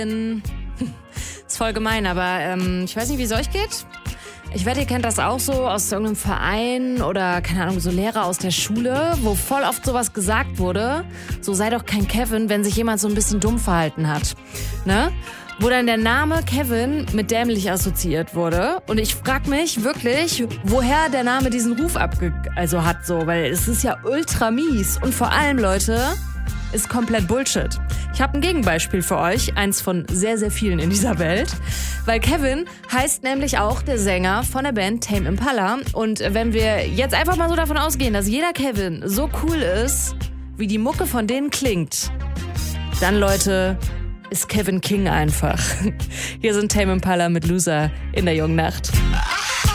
Ist voll gemein, aber ich weiß nicht, wie es euch geht. Ich wette, ihr kennt das auch so aus irgendeinem Verein oder, keine Ahnung, so Lehrer aus der Schule, wo voll oft sowas gesagt wurde, so sei doch kein Kevin, wenn sich jemand so ein bisschen dumm verhalten hat, ne? Wo dann der Name Kevin mit dämlich assoziiert wurde. Und ich frag mich wirklich, woher der Name diesen Ruf hat, so, weil es ist ja ultra mies. Und vor allem, Leute, ist komplett Bullshit. Ich habe ein Gegenbeispiel für euch, eins von sehr, sehr vielen in dieser Welt. Weil Kevin heißt nämlich auch der Sänger von der Band Tame Impala. Und wenn wir jetzt einfach mal so davon ausgehen, dass jeder Kevin so cool ist, wie die Mucke von denen klingt, dann, Leute, ist Kevin King einfach. Hier sind Tame Impala mit Loser in der jungen Nacht.